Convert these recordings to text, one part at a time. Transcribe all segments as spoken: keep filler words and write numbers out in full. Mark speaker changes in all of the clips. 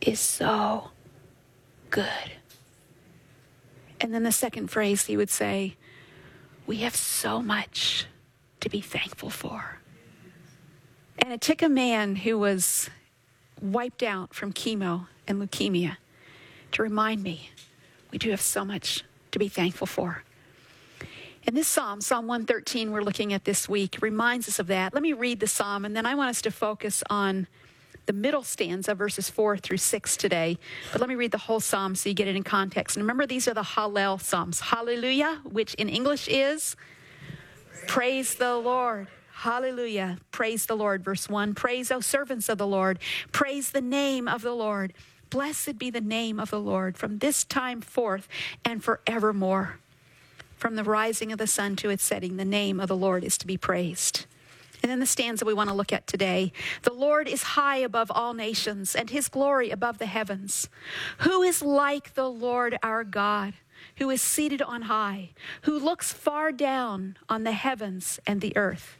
Speaker 1: is so good. And then the second phrase he would say, we have so much to be thankful for. And it took a man who was wiped out from chemo and leukemia to remind me we do have so much to be thankful for. And this psalm, Psalm one thirteen, we're looking at this week, reminds us of that. Let me read the psalm, and then I want us to focus on the middle stanza, verses four through six today. But let me read the whole psalm so you get it in context. And remember, these are the Hallel psalms. Hallelujah, which in English is praise the Lord. Hallelujah. Praise the Lord. Verse one, praise, O servants of the Lord. Praise the name of the Lord. Blessed be the name of the Lord from this time forth and forevermore. From the rising of the sun to its setting, the name of the Lord is to be praised. And then the stanza we want to look at today. The Lord is high above all nations, and his glory above the heavens. Who is like the Lord our God, who is seated on high, who looks far down on the heavens and the earth?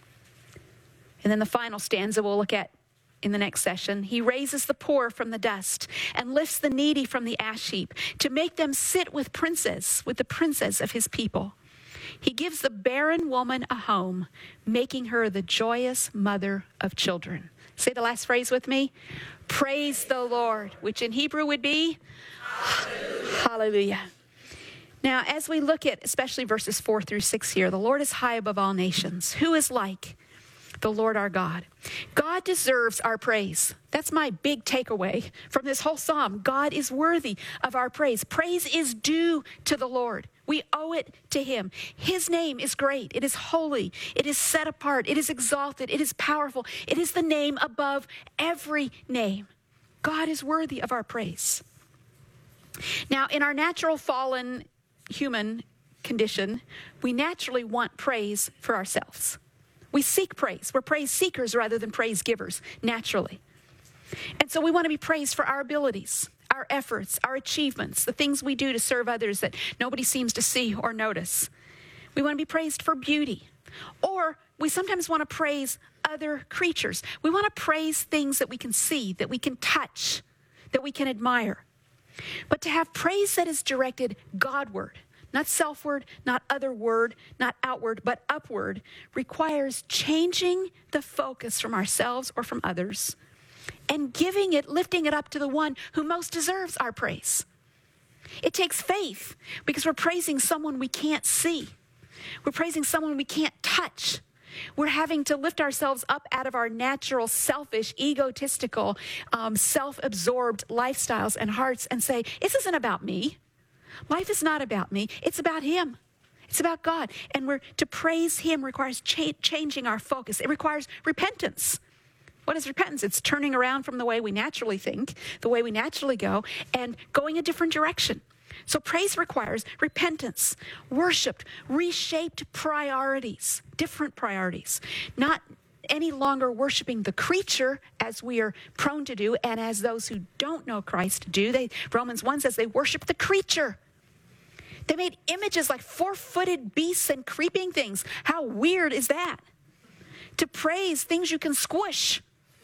Speaker 1: And then the final stanza we'll look at in the next session. He raises the poor from the dust and lifts the needy from the ash heap to make them sit with princes, with the princes of his people. He gives the barren woman a home, making her the joyous mother of children. Say the last phrase with me. Praise the Lord, which in Hebrew would be Hallelujah. Hallelujah. Now, as we look at especially verses four through six here, the Lord is high above all nations. Who is like the Lord our God? God deserves our praise. That's my big takeaway from this whole psalm. God is worthy of our praise. Praise is due to the Lord. We owe it to him. His name is great. It is holy. It is set apart. It is exalted. It is powerful. It is the name above every name. God is worthy of our praise. Now, in our natural fallen human condition, we naturally want praise for ourselves. We seek praise. We're praise seekers rather than praise givers, naturally. And so we want to be praised for our abilities, our efforts, our achievements, the things we do to serve others that nobody seems to see or notice. We want to be praised for beauty. Or we sometimes want to praise other creatures. We want to praise things that we can see, that we can touch, that we can admire. But to have praise that is directed Godward, not selfward, not otherward, not outward, but upward, requires changing the focus from ourselves or from others and giving it, lifting it up to the one who most deserves our praise. It takes faith because we're praising someone we can't see. We're praising someone we can't touch. We're having to lift ourselves up out of our natural, selfish, egotistical, um, self-absorbed lifestyles and hearts and say, this isn't about me. Life is not about me. It's about him. It's about God. And we're to praise him requires cha- changing our focus. It requires repentance. What is repentance? It's turning around from the way we naturally think, the way we naturally go, and going a different direction. So praise requires repentance, worship, reshaped priorities, different priorities, not any longer worshiping the creature as we are prone to do and as those who don't know Christ do. They, Romans one says they worship the creature. They made images like four-footed beasts and creeping things. How weird is that? To praise things you can squish.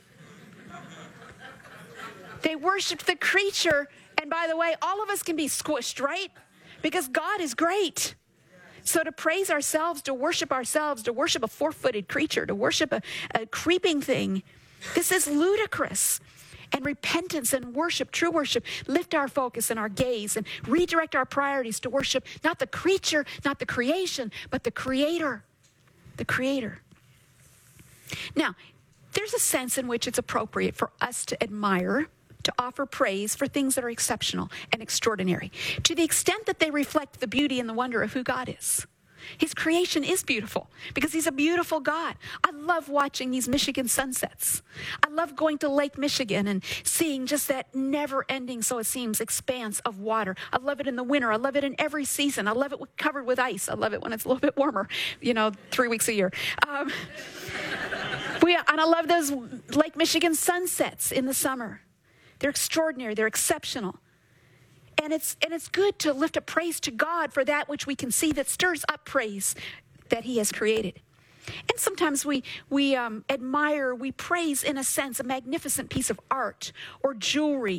Speaker 1: They worshiped the creature, and by the way, all of us can be squished, right? Because God is great. So to praise ourselves, to worship ourselves, to worship a four-footed creature, to worship a, a creeping thing, this is ludicrous. And repentance and worship, true worship, lift our focus and our gaze and redirect our priorities to worship not the creature, not the creation, but the Creator, the Creator. Now, there's a sense in which it's appropriate for us to admire, to offer praise for things that are exceptional and extraordinary, to the extent that they reflect the beauty and the wonder of who God is. His creation is beautiful because he's a beautiful God. I love watching these Michigan sunsets. I love going to Lake Michigan and seeing just that never-ending, so it seems, expanse of water. I love it in the winter. I love it in every season. I love it covered with ice. I love it when it's a little bit warmer, you know, three weeks a year. Um, we, and I love those Lake Michigan sunsets in the summer. They're extraordinary. They're exceptional. And it's and it's good to lift up praise to God for that which we can see that stirs up praise that he has created. And sometimes we we um, admire, we praise, in a sense, a magnificent piece of art or jewelry